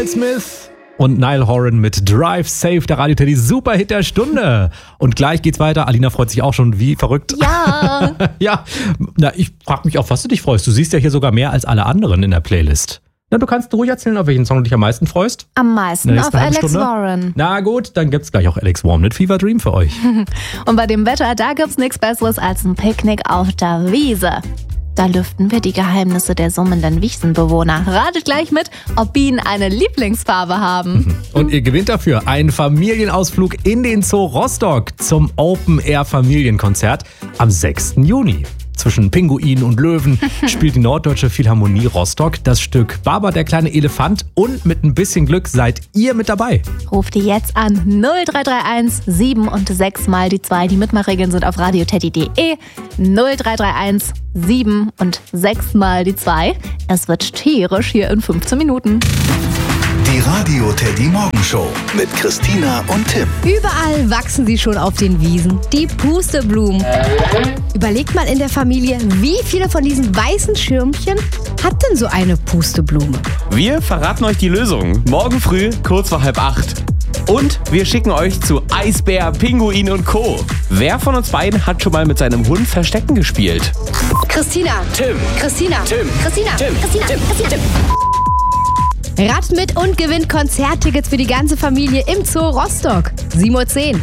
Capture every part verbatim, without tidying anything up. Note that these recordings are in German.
Kyle Smith und Niall Horan mit Drive Safe, der Radio Teddy Superhit der Stunde. Und gleich geht's weiter. Alina freut sich auch schon wie verrückt. Ja. Ja, na, ich frag mich, auf was du dich freust. Du siehst ja hier sogar mehr als alle anderen in der Playlist. Na, du kannst ruhig erzählen, auf welchen Song du dich am meisten freust. Am meisten auf Alex Stunde. Warren. Na gut, dann gibt's gleich auch Alex Warren mit Fever Dream für euch. Und bei dem Wetter, da gibt's nichts Besseres als ein Picknick auf der Wiese. Da lüften wir die Geheimnisse der summenden Wiesenbewohner. Ratet gleich mit, ob Bienen eine Lieblingsfarbe haben. Und ihr gewinnt dafür einen Familienausflug in den Zoo Rostock zum Open-Air-Familienkonzert am sechsten Juni. Zwischen Pinguinen und Löwen spielt die Norddeutsche Philharmonie Rostock das Stück Baba der kleine Elefant und mit ein bisschen Glück seid ihr mit dabei. Ruft ihr jetzt an null drei drei eins sieben und sechs mal die zwei. Die Mitmachregeln sind auf radioteddy punkt de. null drei drei eins sieben und sechs mal die zwei. Es wird tierisch hier in fünfzehn Minuten. Die Radio Teddy Morgenshow mit Christina und Tim. Überall wachsen sie schon auf den Wiesen. Die Pusteblumen. Überlegt mal in der Familie, wie viele von diesen weißen Schirmchen hat denn so eine Pusteblume? Wir verraten euch die Lösung. Morgen früh, kurz vor halb acht. Und wir schicken euch zu Eisbär, Pinguin und Co. Wer von uns beiden hat schon mal mit seinem Hund Verstecken gespielt? Christina. Tim. Christina. Tim. Christina. Tim. Christina. Tim. Christina. Tim. Rat mit und gewinnt Konzerttickets für die ganze Familie im Zoo Rostock. sieben Uhr zehn.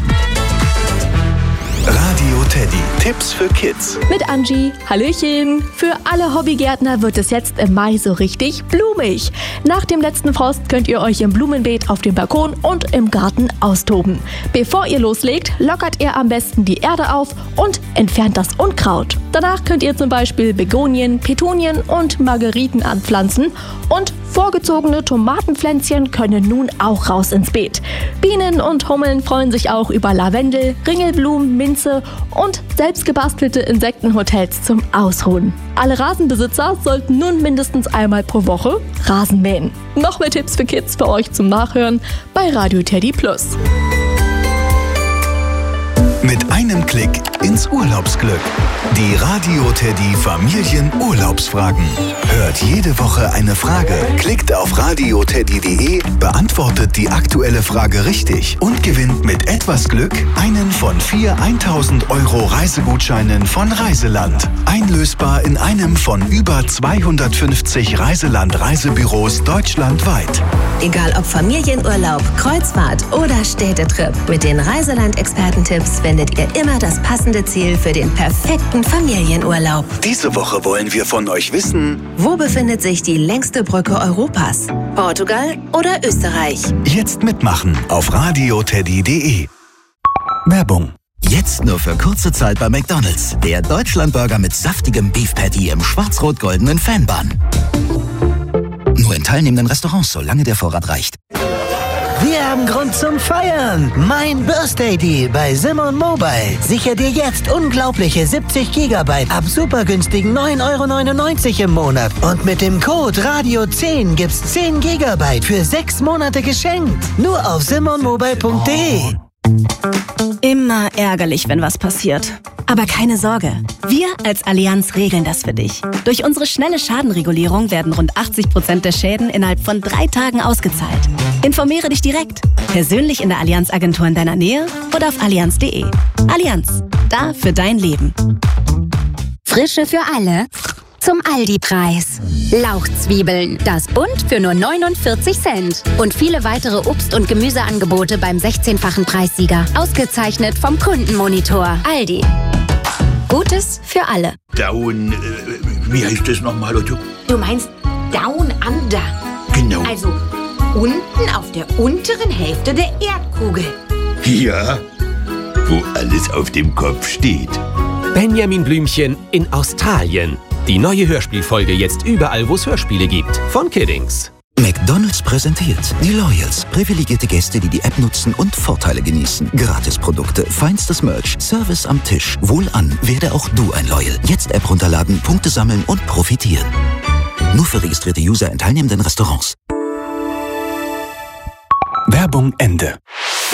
Radio Teddy. Tipps für Kids. Mit Angie. Hallöchen. Für alle Hobbygärtner wird es jetzt im Mai so richtig blumig. Nach dem letzten Frost könnt ihr euch im Blumenbeet auf dem Balkon und im Garten austoben. Bevor ihr loslegt, lockert ihr am besten die Erde auf und entfernt das Unkraut. Danach könnt ihr zum Beispiel Begonien, Petunien und Margeriten anpflanzen und vorgezogene Tomatenpflänzchen können nun auch raus ins Beet. Bienen und Hummeln freuen sich auch über Lavendel, Ringelblumen, Minze und selbstgebastelte Insektenhotels zum Ausruhen. Alle Rasenbesitzer sollten nun mindestens einmal pro Woche Rasen mähen. Noch mehr Tipps für Kids für euch zum Nachhören bei Radio Teddy Plus. Mit einem Klick ins Urlaubsglück. Die Radio Teddy Familienurlaubsfragen. Hört jede Woche eine Frage, klickt auf radioteddy punkt de, beantwortet die aktuelle Frage richtig und gewinnt mit etwas Glück einen von vier tausend Euro Reisegutscheinen von Reiseland. Einlösbar in einem von über zweihundertfünfzig Reiseland-Reisebüros deutschlandweit. Egal ob Familienurlaub, Kreuzfahrt oder Städtetrip, mit den Reiseland-Expertentipps findet ihr immer das passende Ziel für den perfekten Familienurlaub. Diese Woche wollen wir von euch wissen: Wo befindet sich die längste Brücke Europas? Portugal oder Österreich? Jetzt mitmachen auf radioteddy punkt de. Werbung. Jetzt nur für kurze Zeit bei McDonald's. Der Deutschlandburger mit saftigem Beef Patty im schwarz-rot-goldenen Fanbun. Nur in teilnehmenden Restaurants, solange der Vorrat reicht. Wir haben Grund zum Feiern. Mein Birthday Deal bei Simon Mobile. Sicher dir jetzt unglaubliche siebzig Gigabyte ab super günstigen neun Euro neunundneunzig im Monat. Und mit dem Code Radio zehn gibt's zehn Gigabyte für sechs Monate geschenkt. Nur auf simon mobile punkt de. Immer ärgerlich, wenn was passiert. Aber keine Sorge, wir als Allianz regeln das für dich. Durch unsere schnelle Schadenregulierung werden rund achtzig Prozent der Schäden innerhalb von drei Tagen ausgezahlt. Informiere dich direkt, persönlich in der Allianz-Agentur in deiner Nähe oder auf allianz punkt de. Allianz, da für dein Leben. Frische für alle zum Aldi-Preis. Lauchzwiebeln, das Bund für nur neunundvierzig Cent. Und viele weitere Obst- und Gemüseangebote beim sechzehnfachen Preissieger. Ausgezeichnet vom Kundenmonitor. Aldi. Gutes für alle. Down, äh, wie heißt das nochmal? Du? du meinst Down Under. Genau. Also unten auf der unteren Hälfte der Erdkugel. Ja, wo alles auf dem Kopf steht. Benjamin Blümchen in Australien. Die neue Hörspielfolge jetzt überall, wo es Hörspiele gibt. Von Kiddings. McDonald's präsentiert die Loyals. Privilegierte Gäste, die die App nutzen und Vorteile genießen. Gratisprodukte, feinstes Merch, Service am Tisch. Wohlan, werde auch du ein Loyal. Jetzt App runterladen, Punkte sammeln und profitieren. Nur für registrierte User in teilnehmenden Restaurants. Werbung Ende.